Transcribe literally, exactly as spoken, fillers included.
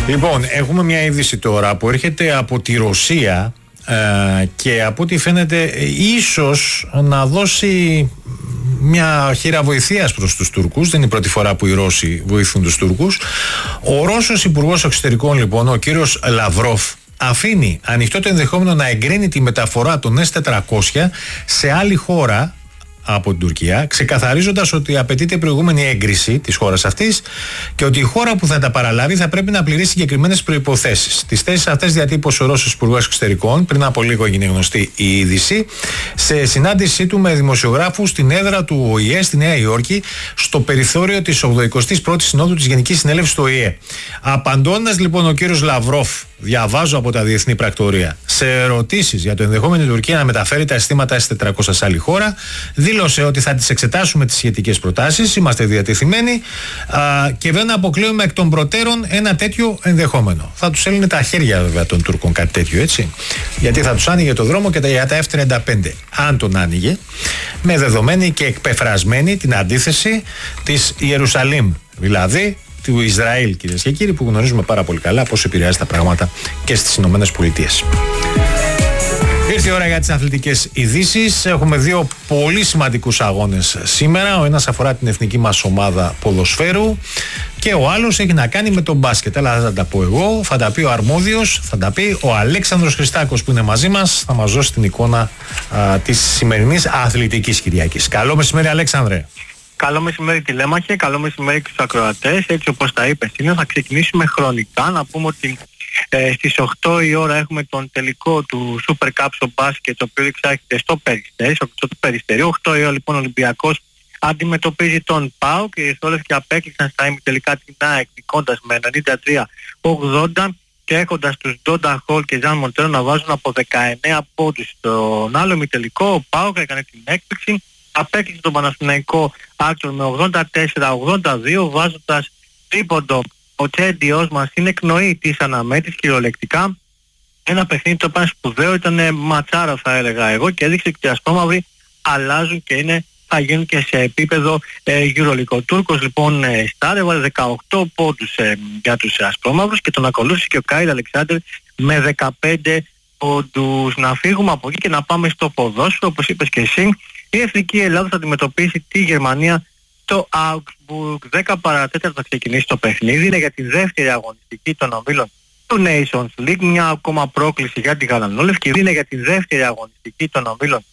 Λοιπόν, έχουμε μια είδηση τώρα που έρχεται από τη Ρωσία ε, και από ό,τι φαίνεται ίσως να δώσει μια χείρα βοηθείας προς τους Τούρκους. Δεν είναι η πρώτη φορά που οι Ρώσοι βοηθούν τους Τούρκους. Ο Ρώσος Υπουργός Εξωτερικών, λοιπόν, ο κύριος Λαυρόφ, αφήνει ανοιχτό το ενδεχόμενο να εγκρίνει τη μεταφορά των ες τετρακόσια σε άλλη χώρα από την Τουρκία, ξεκαθαρίζοντας ότι απαιτείται προηγούμενη έγκριση της χώρας αυτής και ότι η χώρα που θα τα παραλάβει θα πρέπει να πληρεί συγκεκριμένες προϋποθέσεις. Τις θέσεις αυτές διατύπωσε ο Ρώσος Υπουργός Εξωτερικών, πριν από λίγο έγινε γνωστή η είδηση, σε συνάντησή του με δημοσιογράφους στην έδρα του Ο Η Ε στη Νέα Υόρκη, στο περιθώριο της ογδοηκοστής πρώτης Συνόδου της Γενικής Συνέλευσης του Ο Η Ε. Απαντώντας λοιπόν ο κύριος Λαυρόφ, διαβάζω από τα διεθνή πρακτορία, σε ερωτήσεις για το ενδεχόμενο η Τουρκία να μεταφέρει τα αισθήματα ες τετρακόσια σε άλλη χώρα, δήλωσε ότι θα τις εξετάσουμε τις σχετικές προτάσεις, είμαστε διατεθειμένοι α, και δεν αποκλείουμε εκ των προτέρων ένα τέτοιο ενδεχόμενο. Θα τους έλυνε τα χέρια βέβαια των Τούρκων κάτι τέτοιο, έτσι. Γιατί θα τους άνοιγε το δρόμο και για τα εφ τριάντα πέντε. Αν τον άνοιγε, με δεδομένη και εκπεφρασμένη την αντίθεση της Ιερουσαλήμ, δηλαδή του Ισραήλ, κυρίες και κύριοι, που γνωρίζουμε πάρα πολύ καλά πώς επηρεάζει τα πράγματα και στις Ηνωμένες Πολιτείες. Ήρθε η ώρα για τις αθλητικές ειδήσεις. Έχουμε δύο πολύ σημαντικούς αγώνες σήμερα. Ο ένας αφορά την εθνική μας ομάδα ποδοσφαίρου και ο άλλος έχει να κάνει με τον μπάσκετ. Αλλά θα τα πω εγώ, θα τα πει ο αρμόδιος, θα τα πει ο Αλέξανδρος Χριστάκος που είναι μαζί μας. Θα μας δώσει την εικόνα α, της σημερινής αθλητικής Κυριακής. Καλό μεσημέρι, Αλέξανδρε. Καλό μεσημέρι τηλέμαχε, καλό μεσημέρι και στους ακροατές. Έτσι όπως τα είπες, είναι, θα ξεκινήσουμε χρονικά. Να πούμε ότι ε, στις οκτώ η ώρα έχουμε τον τελικό του Super Cup στο μπάσκετ, το οποίο εξάγεται στο Περιστέρι, στο του Περιστέρι. οκτώ η ώρα λοιπόν ο Ολυμπιακός αντιμετωπίζει τον ΠΑΟΚ και οι Εθνόλευκοι απέκλεισαν στα ημιτελικά την ΑΕΚ, νικώντας με ενενήντα τρία ογδόντα και έχοντας τους Ντόντα Χολ και Ζαν Μοντέρο να βάζουν από δεκαεννέα πόντους. Στον άλλο ημιτελικό ο ΠΑΟΚ έκανε την έκπληξη, απέκλεισε τον Παναθηναϊκό Άκρον με ογδόντα τέσσερα ογδόντα δύο, βάζοντας τρίποντο ο Τσέντι Όσμας στην εκνοή της αναμέτρησης κυριολεκτικά. Ένα παιχνίδι το πάνω σπουδαίο, ήταν ματσάρα θα έλεγα εγώ, και έδειξε ότι οι ασπρόμαυροι αλλάζουν και είναι, θα γίνουν και σε επίπεδο ε, Euroleague. Ο Τούρκος λοιπόν ε, Στάρ έβαλε δεκαοκτώ πόντους ε, για τους ασπρόμαυρους και τον ακολούθησε και ο Κάιλ Αλεξάνδερ με δεκαπέντε πόντους. Να φύγουμε από εκεί και να πάμε στο ποδόσφαιρο, όπως είπες και εσύ. Η Εθνική Ελλάδα θα αντιμετωπίσει τη Γερμανία στο Augsburg. δέκα παρά τέταρτο θα ξεκινήσει το παιχνίδι. Είναι για τη δεύτερη αγωνιστική των ομίλων του Nations League. Μια ακόμα πρόκληση για τη Γαλανόλευκη. Είναι για τη δεύτερη αγωνιστική των ομίλων